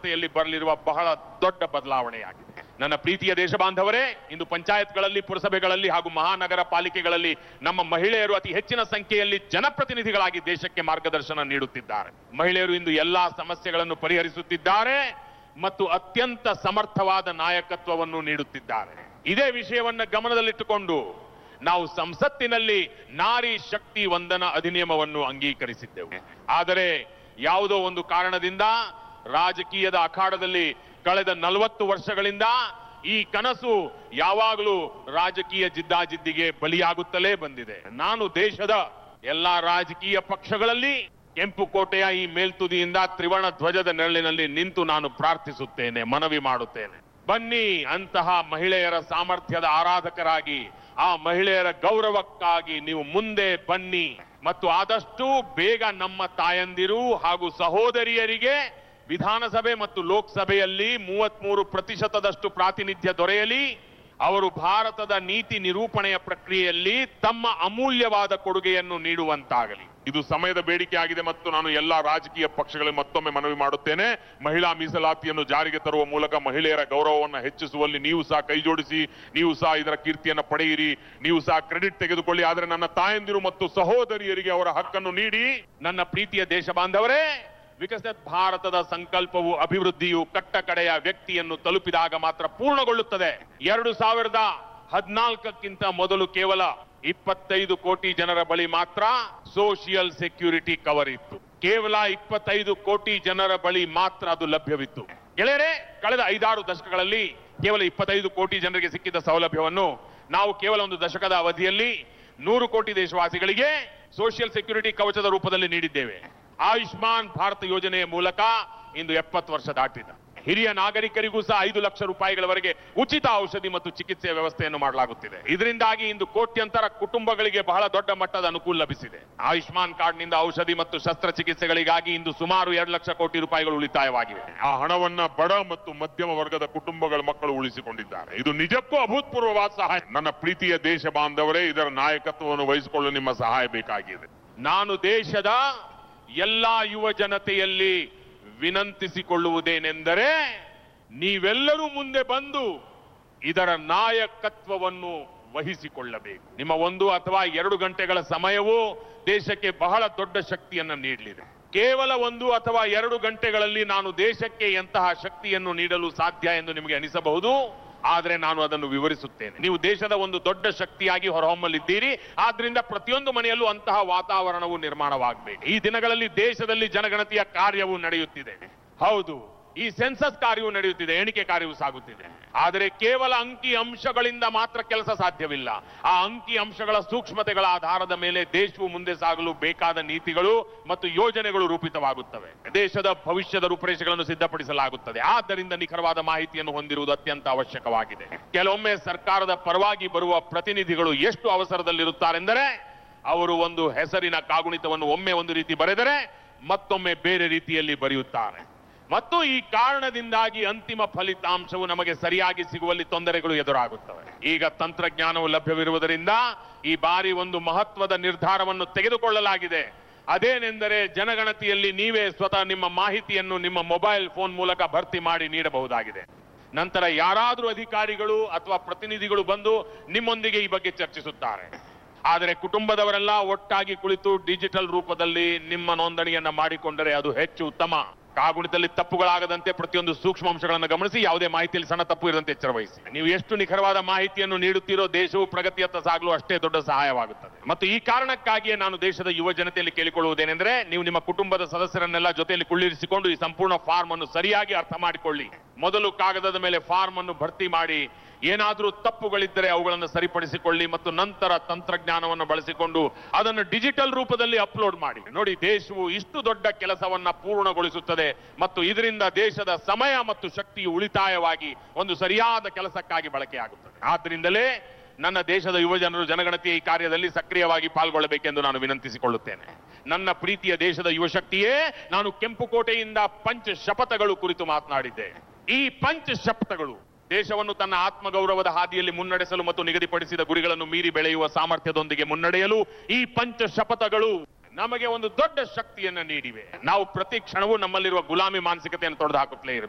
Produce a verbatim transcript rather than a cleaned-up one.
ಆರ್ಥಿಕತೆಯಲ್ಲಿ ಬರಲಿರುವ ಬಹಳ ದೊಡ್ಡ ಬದಲಾವಣೆಯಾಗಿದೆ. ನನ್ನ ಪ್ರೀತಿಯ ದೇಶ ಬಾಂಧವರೇ, ಇಂದು ಪಂಚಾಯತ್ಗಳಲ್ಲಿ, ಪುರಸಭೆಗಳಲ್ಲಿ ಹಾಗೂ ಮಹಾನಗರ ಪಾಲಿಕೆಗಳಲ್ಲಿ ನಮ್ಮ ಮಹಿಳೆಯರು ಅತಿ ಹೆಚ್ಚಿನ ಸಂಖ್ಯೆಯಲ್ಲಿ ಜನಪ್ರತಿನಿಧಿಗಳಾಗಿ ದೇಶಕ್ಕೆ ಮಾರ್ಗದರ್ಶನ ನೀಡುತ್ತಿದ್ದಾರೆ. ಮಹಿಳೆಯರು ಇಂದು ಎಲ್ಲಾ ಸಮಸ್ಯೆಗಳನ್ನು ಪರಿಹರಿಸುತ್ತಿದ್ದಾರೆ ಮತ್ತು ಅತ್ಯಂತ ಸಮರ್ಥವಾದ ನಾಯಕತ್ವವನ್ನು ನೀಡುತ್ತಿದ್ದಾರೆ. ಇದೇ ವಿಷಯವನ್ನು ಗಮನದಲ್ಲಿಟ್ಟುಕೊಂಡು ನಾವು ಸಂಸತ್ತಿನಲ್ಲಿ ನಾರಿ ಶಕ್ತಿ ವಂದನಾ ಅಧಿನಿಯಮವನ್ನು ಅಂಗೀಕರಿಸಿದ್ದೆವು. ಆದರೆ ಯಾವುದೋ ಒಂದು ಕಾರಣದಿಂದ ರಾಜಕೀಯದ ಅಖಾಡದಲ್ಲಿ ಕಳೆದ ನಲವತ್ತು ವರ್ಷಗಳಿಂದ ಈ ಕನಸು ಯಾವಾಗಲೂ ರಾಜಕೀಯ ಜಿದ್ದಾಜಿದ್ದಿಗೆ ಬಲಿಯಾಗುತ್ತಲೇ ಬಂದಿದೆ. ನಾನು ದೇಶದ ಎಲ್ಲಾ ರಾಜಕೀಯ ಪಕ್ಷಗಳಲ್ಲಿ ಕೆಂಪು ಕೋಟೆಯ ಈ ಮೇಲ್ತುದಿಯಿಂದ ತ್ರಿವರ್ಣ ಧ್ವಜದ ನೆರಳಿನಲ್ಲಿ ನಿಂತು ನಾನು ಪ್ರಾರ್ಥಿಸುತ್ತೇನೆ, ಮನವಿ ಮಾಡುತ್ತೇನೆ. ಬನ್ನಿ, ಅಂತಹ ಮಹಿಳೆಯರ ಸಾಮರ್ಥ್ಯದ ಆರಾಧಕರಾಗಿ, ಆ ಮಹಿಳೆಯರ ಗೌರವಕ್ಕಾಗಿ ನೀವು ಮುಂದೆ ಬನ್ನಿ ಮತ್ತು ಆದಷ್ಟು ಬೇಗ ನಮ್ಮ ತಾಯಂದಿರು ಹಾಗೂ ಸಹೋದರಿಯರಿಗೆ ವಿಧಾನಸಭೆ ಮತ್ತು ಲೋಕಸಭೆಯಲ್ಲಿ ಮೂವತ್ಮೂರು ಪ್ರತಿಶತದಷ್ಟು ಪ್ರಾತಿನಿಧ್ಯ ದೊರೆಯಲಿ. ಅವರು ಭಾರತದ ನೀತಿ ನಿರೂಪಣೆಯ ಪ್ರಕ್ರಿಯೆಯಲ್ಲಿ ತಮ್ಮ ಅಮೂಲ್ಯವಾದ ಕೊಡುಗೆಯನ್ನು ನೀಡುವಂತಾಗಲಿ. ಇದು ಸಮಯದ ಬೇಡಿಕೆ ಆಗಿದೆ ಮತ್ತು ನಾನು ಎಲ್ಲಾ ರಾಜಕೀಯ ಪಕ್ಷಗಳಿಗೆ ಮತ್ತೊಮ್ಮೆ ಮನವಿ ಮಾಡುತ್ತೇನೆ. ಮಹಿಳಾ ಮೀಸಲಾತಿಯನ್ನು ಜಾರಿಗೆ ತರುವ ಮೂಲಕ ಮಹಿಳೆಯರ ಗೌರವವನ್ನು ಹೆಚ್ಚಿಸುವಲ್ಲಿ ನೀವು ಸಹ ಕೈ ಜೋಡಿಸಿ, ನೀವು ಸಹ ಇದರ ಕೀರ್ತಿಯನ್ನು ಪಡೆಯಿರಿ, ನೀವು ಸಹ ಕ್ರೆಡಿಟ್ ತೆಗೆದುಕೊಳ್ಳಿ. ಆದರೆ ನನ್ನ ತಾಯಂದಿರು ಮತ್ತು ಸಹೋದರಿಯರಿಗೆ ಅವರ ಹಕ್ಕನ್ನು ನೀಡಿ. ನನ್ನ ಪ್ರೀತಿಯ ದೇಶ ಬಾಂಧವರೇ, ವಿಕಸಿತ ಭಾರತದ ಸಂಕಲ್ಪವು ಅಭಿವೃದ್ಧಿಯು ಕಟ್ಟ ಕಡೆಯ ವ್ಯಕ್ತಿಯನ್ನು ತಲುಪಿದಾಗ ಮಾತ್ರ ಪೂರ್ಣಗೊಳ್ಳುತ್ತದೆ. ಎರಡು ಸಾವಿರದ ಹದಿನಾಲ್ಕಕ್ಕಿಂತ ಮೊದಲು ಕೇವಲ ಇಪ್ಪತ್ತೈದು ಕೋಟಿ ಜನರ ಬಳಿ ಮಾತ್ರ ಸೋಷಿಯಲ್ ಸೆಕ್ಯೂರಿಟಿ ಕವರ್ ಇತ್ತು. ಕೇವಲ ಇಪ್ಪತ್ತೈದು ಕೋಟಿ ಜನರ ಬಳಿ ಮಾತ್ರ ಅದು ಲಭ್ಯವಿತ್ತು. ಗೆಳೆಯರೇ, ಕಳೆದ ಐದಾರು ದಶಕಗಳಲ್ಲಿ ಕೇವಲ ಇಪ್ಪತ್ತೈದು ಕೋಟಿ ಜನರಿಗೆ ಸಿಕ್ಕಿದ್ದ ಸೌಲಭ್ಯವನ್ನು ನಾವು ಕೇವಲ ಒಂದು ದಶಕದ ಅವಧಿಯಲ್ಲಿ ನೂರು ಕೋಟಿ ದೇಶವಾಸಿಗಳಿಗೆ ಸೋಷಿಯಲ್ ಸೆಕ್ಯೂರಿಟಿ ಕವಚದ ರೂಪದಲ್ಲಿ ನೀಡಿದ್ದೇವೆ. ಆಯುಷ್ಮಾನ್ ಭಾರತ್ ಯೋಜನೆಯ ಮೂಲಕ ಇಂದು ಎಪ್ಪತ್ತು ವರ್ಷ ದಾಟಿದ ಹಿರಿಯ ನಾಗರಿಕರಿಗೂ ಸಹ ಐದು ಲಕ್ಷ ರೂಪಾಯಿಗಳವರೆಗೆ ಉಚಿತ ಔಷಧಿ ಮತ್ತು ಚಿಕಿತ್ಸೆಯ ವ್ಯವಸ್ಥೆಯನ್ನು ಮಾಡಲಾಗುತ್ತಿದೆ. ಇದರಿಂದಾಗಿ ಇಂದು ಕೋಟ್ಯಂತರ ಕುಟುಂಬಗಳಿಗೆ ಬಹಳ ದೊಡ್ಡ ಮಟ್ಟದ ಅನುಕೂಲ ಲಭಿಸಿದೆ. ಆಯುಷ್ಮಾನ್ ಕಾರ್ಡ್ನಿಂದ ಔಷಧಿ ಮತ್ತು ಶಸ್ತ್ರಚಿಕಿತ್ಸೆಗಳಿಗಾಗಿ ಇಂದು ಸುಮಾರು ಎರಡು ಲಕ್ಷ ಕೋಟಿ ರೂಪಾಯಿಗಳು ಉಳಿತಾಯವಾಗಿವೆ. ಆ ಹಣವನ್ನ ಬಡ ಮತ್ತು ಮಧ್ಯಮ ವರ್ಗದ ಕುಟುಂಬಗಳ ಮಕ್ಕಳು ಉಳಿಸಿಕೊಂಡಿದ್ದಾರೆ. ಇದು ನಿಜಕ್ಕೂ ಅಭೂತಪೂರ್ವವಾದ ಸಹಾಯ. ನನ್ನ ಪ್ರೀತಿಯ ದೇಶ ಬಾಂಧವರೇ, ಇದರ ನಾಯಕತ್ವವನ್ನು ವಹಿಸಿಕೊಳ್ಳಲು ನಿಮ್ಮ ಸಹಾಯ ಬೇಕಾಗಿದೆ. ನಾನು ದೇಶದ ಎಲ್ಲಾ ಯುವ ಜನತೆಯಲ್ಲಿ ವಿನಂತಿಸಿಕೊಳ್ಳುವುದೇನೆಂದರೆ, ನೀವೆಲ್ಲರೂ ಮುಂದೆ ಬಂದು ಇದರ ನಾಯಕತ್ವವನ್ನು ವಹಿಸಿಕೊಳ್ಳಬೇಕು. ನಿಮ್ಮ ಒಂದು ಅಥವಾ ಎರಡು ಗಂಟೆಗಳ ಸಮಯವು ದೇಶಕ್ಕೆ ಬಹಳ ದೊಡ್ಡ ಶಕ್ತಿಯನ್ನು ನೀಡಲಿದೆ. ಕೇವಲ ಒಂದು ಅಥವಾ ಎರಡು ಗಂಟೆಗಳಲ್ಲಿ ನಾನು ದೇಶಕ್ಕೆ ಎಂತಹ ಶಕ್ತಿಯನ್ನು ನೀಡಲು ಸಾಧ್ಯ ಎಂದು ನಿಮಗೆ ಅನಿಸಬಹುದು. ಆದರೆ ನಾನು ಅದನ್ನು ವಿವರಿಸುತ್ತೇನೆ. ನೀವು ದೇಶದ ಒಂದು ದೊಡ್ಡ ಶಕ್ತಿಯಾಗಿ ಹೊರಹೊಮ್ಮಲಿದ್ದೀರಿ. ಆದ್ರಿಂದ ಪ್ರತಿಯೊಂದು ಮನೆಯಲ್ಲೂ ಅಂತಹ ವಾತಾವರಣವು ನಿರ್ಮಾಣವಾಗಬೇಕು. ಈ ದಿನಗಳಲ್ಲಿ ದೇಶದಲ್ಲಿ ಜನಗಣತಿಯ ಕಾರ್ಯವು ನಡೆಯುತ್ತಿದೆ. ಹೌದು, ಈ ಸೆನ್ಸಸ್ ಕಾರ್ಯವು ನಡೆಯುತ್ತಿದೆ, ಎಣಿಕೆ ಕಾರ್ಯವು ಸಾಗುತ್ತಿದೆ. ಆದರೆ ಕೇವಲ ಅಂಕಿ ಅಂಶಗಳಿಂದ ಮಾತ್ರ ಕೆಲಸ ಸಾಧ್ಯವಿಲ್ಲ. ಆ ಅಂಕಿ ಅಂಶಗಳ ಸೂಕ್ಷ್ಮತೆಗಳ ಆಧಾರದ ಮೇಲೆ ದೇಶವು ಮುಂದೆ ಸಾಗಲು ಬೇಕಾದ ನೀತಿಗಳು ಮತ್ತು ಯೋಜನೆಗಳು ರೂಪಿತವಾಗುತ್ತವೆ. ದೇಶದ ಭವಿಷ್ಯದ ರೂಪರೇಷೆಗಳನ್ನು ಸಿದ್ಧಪಡಿಸಲಾಗುತ್ತದೆ. ಆದ್ದರಿಂದ ನಿಖರವಾದ ಮಾಹಿತಿಯನ್ನು ಹೊಂದಿರುವುದು ಅತ್ಯಂತ ಅವಶ್ಯಕವಾಗಿದೆ. ಕೆಲವೊಮ್ಮೆ ಸರ್ಕಾರದ ಪರವಾಗಿ ಬರುವ ಪ್ರತಿನಿಧಿಗಳು ಎಷ್ಟು ಅವಸರದಲ್ಲಿರುತ್ತಾರೆಂದರೆ, ಅವರು ಒಂದು ಹೆಸರಿನ ಕಾಗುಣಿತವನ್ನು ಒಮ್ಮೆ ಒಂದು ರೀತಿ ಬರೆದರೆ ಮತ್ತೊಮ್ಮೆ ಬೇರೆ ರೀತಿಯಲ್ಲಿ ಬರೆಯುತ್ತಾರೆ ಮತ್ತು ಈ ಕಾರಣದಿಂದಾಗಿ ಅಂತಿಮ ಫಲಿತಾಂಶವು ನಮಗೆ ಸರಿಯಾಗಿ ಸಿಗುವಲ್ಲಿ ತೊಂದರೆಗಳು ಎದುರಾಗುತ್ತವೆ. ಈಗ ತಂತ್ರಜ್ಞಾನವು ಲಭ್ಯವಿರುವುದರಿಂದ ಈ ಬಾರಿ ಒಂದು ಮಹತ್ವದ ನಿರ್ಧಾರವನ್ನು ತೆಗೆದುಕೊಳ್ಳಲಾಗಿದೆ. ಅದೇನೆಂದರೆ, ಜನಗಣತಿಯಲ್ಲಿ ನೀವೇ ಸ್ವತಃ ನಿಮ್ಮ ಮಾಹಿತಿಯನ್ನು ನಿಮ್ಮ ಮೊಬೈಲ್ ಫೋನ್ ಮೂಲಕ ಭರ್ತಿ ಮಾಡಿ ನೀಡಬಹುದಾಗಿದೆ. ನಂತರ ಯಾರಾದರೂ ಅಧಿಕಾರಿಗಳು ಅಥವಾ ಪ್ರತಿನಿಧಿಗಳು ಬಂದು ನಿಮ್ಮೊಂದಿಗೆ ಈ ಬಗ್ಗೆ ಚರ್ಚಿಸುತ್ತಾರೆ. ಆದರೆ ಕುಟುಂಬದವರೆಲ್ಲ ಒಟ್ಟಾಗಿ ಕುಳಿತು ಡಿಜಿಟಲ್ ರೂಪದಲ್ಲಿ ನಿಮ್ಮ ನೋಂದಣಿಯನ್ನ ಮಾಡಿಕೊಂಡರೆ ಅದು ಹೆಚ್ಚು ಉತ್ತಮ. ಕಾಗುಣಿತದಲ್ಲಿ ತಪ್ಪುಗಳಾಗದಂತೆ ಪ್ರತಿಯೊಂದು ಸೂಕ್ಷ್ಮ ಅಂಶಗಳನ್ನು ಗಮನಿಸಿ, ಯಾವುದೇ ಮಾಹಿತಿಯಲ್ಲಿ ಸಣ್ಣ ತಪ್ಪು ಇರದಂತೆ ಎಚ್ಚರ ವಹಿಸಿ. ನೀವು ಎಷ್ಟು ನಿಖರವಾದ ಮಾಹಿತಿಯನ್ನು ನೀಡುತ್ತೀರೋ ದೇಶವು ಪ್ರಗತಿಯತ್ತ ಸಾಗಲು ಅಷ್ಟೇ ದೊಡ್ಡ ಸಹಾಯವಾಗುತ್ತದೆ. ಮತ್ತು ಈ ಕಾರಣಕ್ಕಾಗಿಯೇ ನಾನು ದೇಶದ ಯುವ ಜನತೆಯಲ್ಲಿ ಕೇಳಿಕೊಳ್ಳುವುದೇನೆಂದರೆ, ನೀವು ನಿಮ್ಮ ಕುಟುಂಬದ ಸದಸ್ಯರನ್ನೆಲ್ಲ ಜೊತೆಯಲ್ಲಿ ಕುಳ್ಳಿರಿಸಿಕೊಂಡು ಈ ಸಂಪೂರ್ಣ ಫಾರ್ಮ್ ಅನ್ನು ಸರಿಯಾಗಿ ಅರ್ಥ ಮಾಡಿಕೊಳ್ಳಿ. ಮೊದಲು ಕಾಗದದ ಮೇಲೆ ಫಾರ್ಮ್ ಅನ್ನು ಭರ್ತಿ ಮಾಡಿ, ಏನಾದರೂ ತಪ್ಪುಗಳಿದ್ದರೆ ಅವುಗಳನ್ನು ಸರಿಪಡಿಸಿಕೊಳ್ಳಿ ಮತ್ತು ನಂತರ ತಂತ್ರಜ್ಞಾನವನ್ನು ಬಳಸಿಕೊಂಡು ಅದನ್ನು ಡಿಜಿಟಲ್ ರೂಪದಲ್ಲಿ ಅಪ್ಲೋಡ್ ಮಾಡಿ. ನೋಡಿ, ದೇಶವು ಇಷ್ಟು ದೊಡ್ಡ ಕೆಲಸವನ್ನ ಪೂರ್ಣಗೊಳಿಸುತ್ತದೆ ಮತ್ತು ಇದರಿಂದ ದೇಶದ ಸಮಯ ಮತ್ತು ಶಕ್ತಿಯು ಉಳಿತಾಯವಾಗಿ ಒಂದು ಸರಿಯಾದ ಕೆಲಸಕ್ಕಾಗಿ ಬಳಕೆಯಾಗುತ್ತದೆ. ಆದ್ದರಿಂದಲೇ ನನ್ನ ದೇಶದ ಯುವ ಜನರು ಜನಗಣತಿಯ ಈ ಕಾರ್ಯದಲ್ಲಿ ಸಕ್ರಿಯವಾಗಿ ಪಾಲ್ಗೊಳ್ಳಬೇಕೆಂದು ನಾನು ವಿನಂತಿಸಿಕೊಳ್ಳುತ್ತೇನೆ. ನನ್ನ ಪ್ರೀತಿಯ ದೇಶದ ಯುವ ಶಕ್ತಿಯೇ, ನಾನು ಕೆಂಪುಕೋಟೆಯಿಂದ ಪಂಚ ಶಪಥಗಳು ಕುರಿತು ಮಾತನಾಡಿದ್ದೆ. ಈ ಪಂಚ ಶಪಥಗಳು ದೇಶವನ್ನು ತನ್ನ ಆತ್ಮಗೌರವದ ಹಾದಿಯಲ್ಲಿ ಮುನ್ನಡೆಸಲು ಮತ್ತು ನಿಗದಿಪಡಿಸಿದ ಗುರಿಗಳನ್ನು ಮೀರಿ ಬೆಳೆಯುವ ಸಾಮರ್ಥ್ಯದೊಂದಿಗೆ ಮುನ್ನಡೆಯಲು ಈ ಪಂಚ ಶಪಥಗಳು ನಮಗೆ ಒಂದು ದೊಡ್ಡ ಶಕ್ತಿಯನ್ನು ನೀಡಿವೆ. ನಾವು ಪ್ರತಿ ಕ್ಷಣವೂ ನಮ್ಮಲ್ಲಿರುವ ಗುಲಾಮಿ ಮಾನಸಿಕತೆಯನ್ನು ತೊಡೆದು ಹಾಕುತ್ತಲೇ ಇರಬೇಕು.